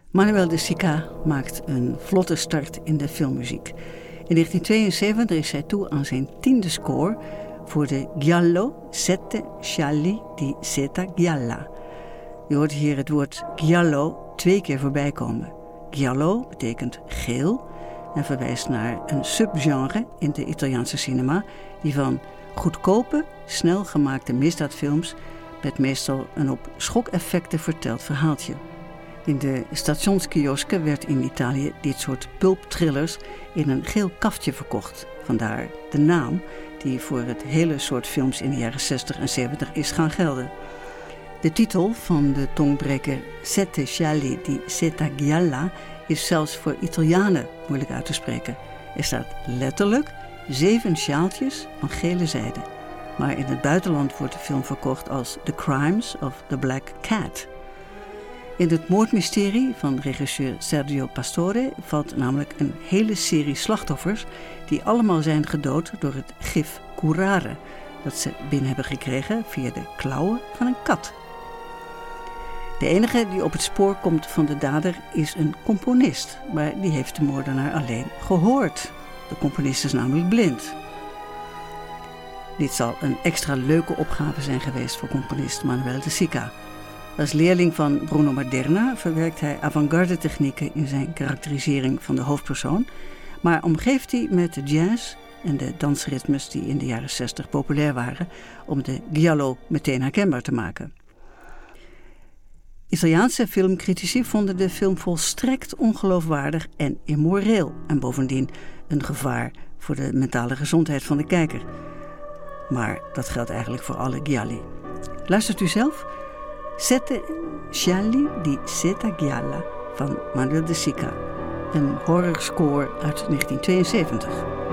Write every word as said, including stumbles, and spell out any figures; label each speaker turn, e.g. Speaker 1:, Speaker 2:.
Speaker 1: Manuel de Sica maakt een vlotte start in de filmmuziek. In negentien tweeënzeventig is hij toe aan zijn tiende score voor de Giallo Sette Scialli di Seta Gialla. Je hoort hier het woord giallo twee keer voorbij komen. Giallo betekent geel en verwijst naar een subgenre in de Italiaanse cinema die van goedkope, snel gemaakte misdaadfilms met meestal een op schokeffecten verteld verhaaltje. In de stationskiosken werd in Italië dit soort pulpthrillers in een geel kaftje verkocht. Vandaar de naam die voor het hele soort films in de jaren zestig en zeventig is gaan gelden. De titel van de tongbreker Sette Scialli di Seta Gialla is zelfs voor Italianen moeilijk uit te spreken. Er staat letterlijk zeven sjaaltjes van gele zijde. Maar in het buitenland wordt de film verkocht als The Crimes of the Black Cat. In het moordmysterie van regisseur Sergio Pastore valt namelijk een hele serie slachtoffers die allemaal zijn gedood door het gif curare dat ze binnen hebben gekregen via de klauwen van een kat. De enige die op het spoor komt van de dader is een componist, maar die heeft de moordenaar alleen gehoord. De componist is namelijk blind. Dit zal een extra leuke opgave zijn geweest voor componist Manuel de Sica. Als leerling van Bruno Maderna verwerkt hij avant-garde technieken in zijn karakterisering van de hoofdpersoon, maar omgeeft hij met de jazz en de dansritmes die in de jaren zestig populair waren om de giallo meteen herkenbaar te maken. Italiaanse filmcritici vonden de film volstrekt ongeloofwaardig en immoreel en bovendien een gevaar voor de mentale gezondheid van de kijker. Maar dat geldt eigenlijk voor alle gialli. Luistert u zelf? Sette Scialli di Seta Gialla van Manuel de Sica. Een horrorscore uit negentien tweeënzeventig.